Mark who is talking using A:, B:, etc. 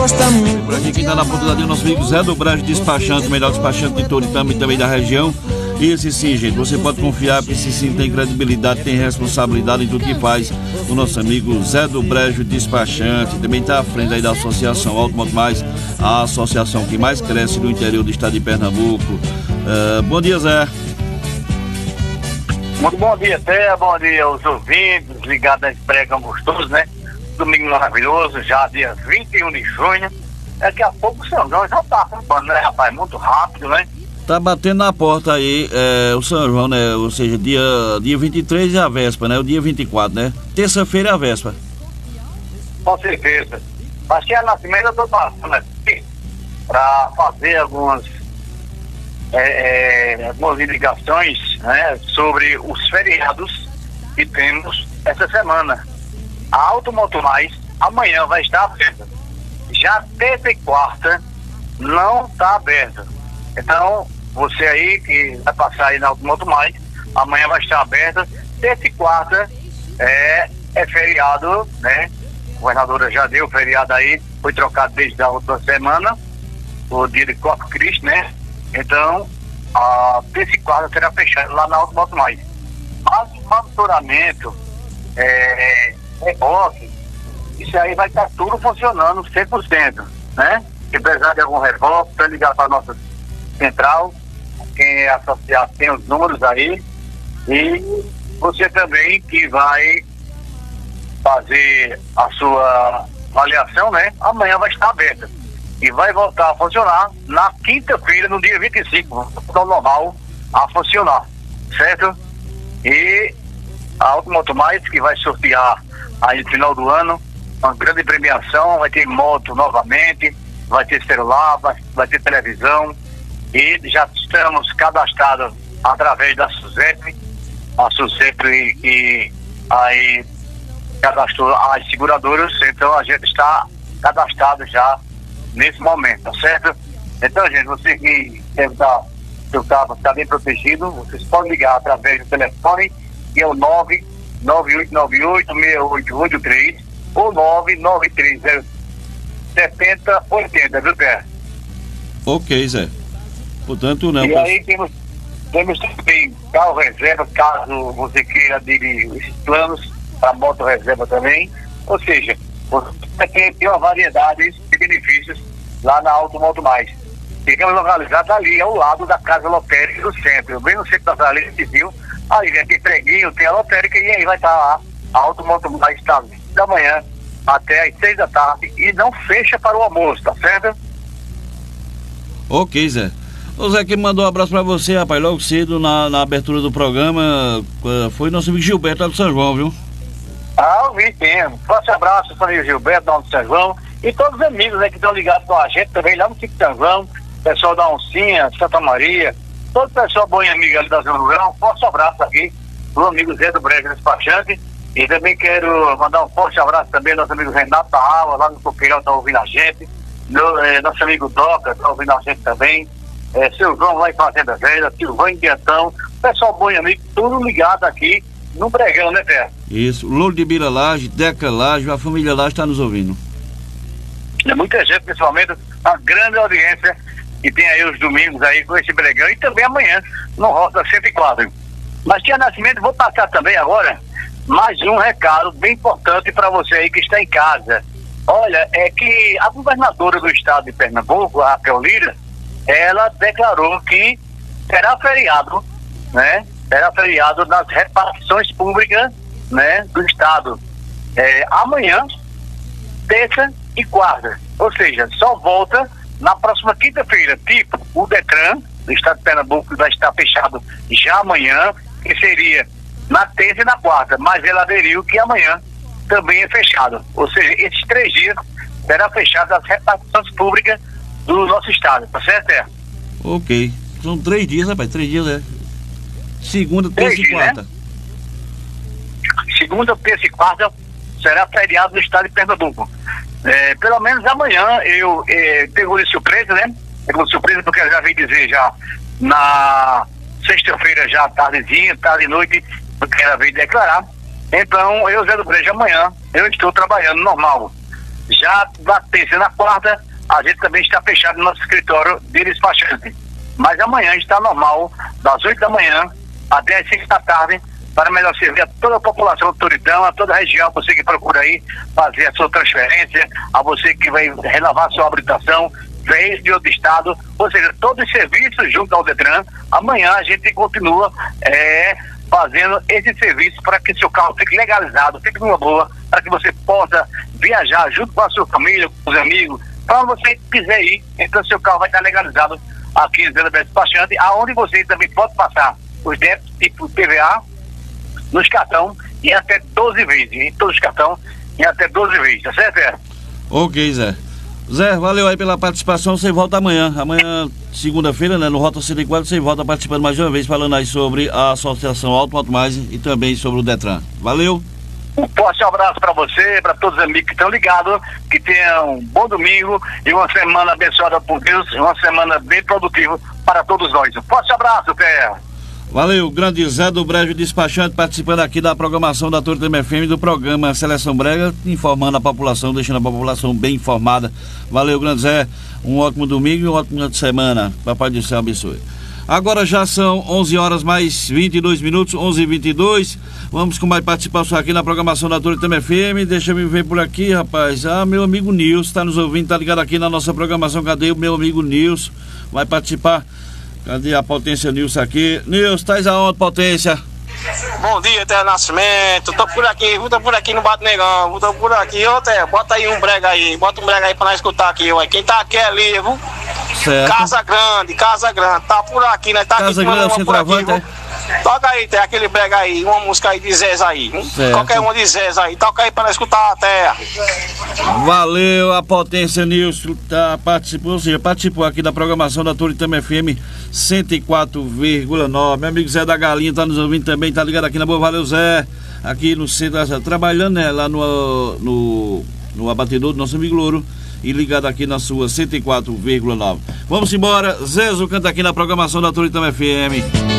A: gosta muito.
B: Por aqui quem está na ponta da linha, nosso amigo Zé do Brejo Despachante, o melhor despachante de Toritama e também da região. Esse sim, gente, você pode confiar, porque esse sim tem credibilidade, tem responsabilidade em tudo que faz. O nosso amigo Zé do Brejo Despachante também está à frente aí da Associação Automoto Mais, a associação que mais cresce no interior do estado de Pernambuco. Bom dia, Zé.
C: Muito bom dia, Té, bom dia aos ouvintes, ligados nesse pregão gostoso, né? Domingo maravilhoso, já dia 21 de junho. Daqui a pouco o São João já tá acabando, né, rapaz? Muito rápido, né?
B: Tá batendo na porta aí o São João, né? Ou seja, dia 23 é a véspera, né? O dia 24, né? Terça-feira é a véspera.
C: Com certeza. Mas que a Nascimento eu tô passando aqui para fazer algumas indicações, né, sobre os feriados que temos essa semana. A Automoto Mais amanhã vai estar aberta. Já terça e quarta não está aberta. Então, você aí que vai passar aí na Automoto Mais, amanhã vai estar aberta. Terça e quarta é feriado, né? A governadora já deu o feriado aí, foi trocado desde a outra semana, o dia de Corpus Christi, né? Então, a terça e quarta será fechada lá na Automoto Mais. Mas o monitoramento, reboque, isso aí vai estar tudo funcionando 100%, né? Se precisar de algum reboque, para ligar para a nossa central, quem é associado tem os números aí, e você também que vai fazer a sua avaliação, né? Amanhã vai estar aberta e vai voltar a funcionar na quinta-feira, no dia 25, ao normal a funcionar, certo? E a Automoto Mais, que vai sortear aí no final do ano uma grande premiação, vai ter moto novamente, vai ter celular, vai ter televisão, e já estamos cadastrados através da SUSEP, a SUSEP que aí cadastrou as seguradoras, então a gente está cadastrado já nesse momento, tá certo? Então, gente, você que deve estar, seu carro está bem protegido, vocês podem ligar através do telefone, que é o 99898-6883 ou 99307-7080, viu, Pé?
B: Ok, Zé. Portanto, não.
C: E aí temos também carro reserva, caso você queira adquirir esses planos para moto reserva também. Ou seja, você tem uma variedade de benefícios lá na Automoto Mais. Ficamos localizados ali, ao lado da Casa Lotérica do centro, bem no centro da Cidade Civil. Aí tem preguinho, tem a lotérica, e aí vai estar lá. A Automoto Mais está da manhã até às 6 da tarde e não fecha para o almoço, tá certo?
B: Ok, Zé. O Zé que mandou um abraço pra você, rapaz, logo cedo na abertura do programa, foi nosso amigo Gilberto lá do São João, viu?
C: Eu vi, tem. Forte abraço, seu amigo Gilberto, lá do São João, e todos os amigos aí que estão ligados com a gente também lá no Chico São João, pessoal da Oncinha, Santa Maria, todo o pessoal bom e amigo ali da Zona Rural. Forte abraço aqui do amigo Zé do Brejo Despachante, e também quero mandar um forte abraço também ao nosso amigo Renato Aula, lá no Coqueirão, tá ouvindo a gente, nosso amigo Doca, tá ouvindo a gente também, seu João lá em Fazenda Velha, Silvão em Piantão, pessoal bom e amigo, tudo ligado aqui no Bregão, né, Pé?
B: Isso, Louro de Bira Laje, Deca Laje, a família Laje está nos ouvindo.
C: É muita gente, principalmente a grande audiência que tem aí os domingos aí com esse Bregão, e também amanhã no Rota 104. Mas, Tia Nascimento, vou passar também agora mais um recado bem importante para você aí que está em casa. Olha, é que a governadora do estado de Pernambuco, a Raquel Lira, ela declarou que será feriado, né? Será feriado nas repartições públicas, né, do estado. Amanhã, terça e quarta. Ou seja, só volta na próxima quinta-feira. Tipo, o Detran do estado de Pernambuco vai estar fechado já amanhã, que seria na terça e na quarta. Mas ele aderiu que amanhã também é fechado. Ou seja, esses 3 dias será fechado as repartições públicas do nosso estado, tá certo?
B: Ok. São 3 dias, rapaz, 3 dias, segunda, terça e quarta. Né?
C: Segunda, terça e quarta será feriado no estado de Pernambuco. Pelo menos amanhã eu pegou de surpresa, né? Pegou de surpresa porque eu já veio dizer já na sexta-feira, já tardezinha, tarde e noite, porque ela veio declarar. Então, eu, Zé do Brejo, amanhã eu estou trabalhando normal. Já na terça e na quarta, a gente também está fechado no nosso escritório de despachante. Mas amanhã está normal, das 8 da manhã até as 5 da tarde, para melhor servir a toda a população de Toritama, a toda a região, você que procura aí fazer a sua transferência, a você que vai renovar a sua habilitação, veio de outro estado, ou seja, todos os serviços junto ao Detran. Amanhã a gente continua fazendo esse serviço para que seu carro fique legalizado, fique numa boa, para que você possa viajar junto com a sua família, com os amigos, para onde você quiser ir. Então seu carro vai estar legalizado aqui no Zé do Despachante, aonde você também pode passar os débitos tipo PVA nos cartões em até 12 vezes, em todos os cartões em até 12 vezes, tá certo, Zé?
B: Ok, Zé. Zé, valeu aí pela participação, você volta amanhã. Amanhã, segunda-feira, né, no Rota 104, você volta participando mais uma vez, falando aí sobre a Associação Auto Mais e também sobre o Detran. Valeu!
C: Um forte abraço para você, para todos os amigos que estão ligados, que tenham um bom domingo e uma semana abençoada por Deus, uma semana bem produtiva para todos nós. Um forte abraço, Pé!
B: Valeu, grande Zé do Brejo Despachante, participando aqui da programação da Toritama FM, do programa Seleção Brega, informando a população, deixando a população bem informada. Valeu, grande Zé, um ótimo domingo e um ótimo semana. Papai do Céu abençoe. Agora já são 11 horas mais 22 minutos, 11h22. Vamos com mais participação aqui na programação da Toritama FM. Deixa eu ver por aqui, rapaz. Meu amigo Nilson está nos ouvindo, está ligado aqui na nossa programação. Cadê o meu amigo Nilson? Vai participar. Cadê a Potência Nilson aqui? Nilson, estás aonde, Potência?
A: Bom dia, Terra Nascimento. Tô por aqui no Bato Negão. Tô por aqui, ô Terra, bota aí um brega aí. Bota um brega aí pra nós escutar aqui, ué. Quem tá aqui é livre.
B: Certo.
A: Casa Grande. Tá por aqui, né? Tá
B: Casa
A: aqui,
B: Grande, centroavante, é?
A: Toca aí, Terra, aquele brega aí. Uma música aí de Zés aí. Qualquer uma de Zés aí. Toca aí pra nós escutar, Terra.
B: Valeu, a Potência Nilson participou aqui da programação da Toritama FM 104,9. Meu amigo Zé da Galinha tá nos ouvindo também, tá ligado aqui na boa. Valeu, Zé, aqui no centro, trabalhando, né, lá no abatedor do nosso amigo Louro, e ligado aqui na sua 104,9. Vamos embora, Zezo canta aqui na programação da Toritama FM.